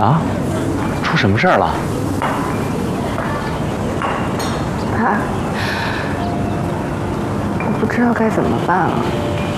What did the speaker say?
了？出什么事儿了？ 爸，我不知道该怎么办了。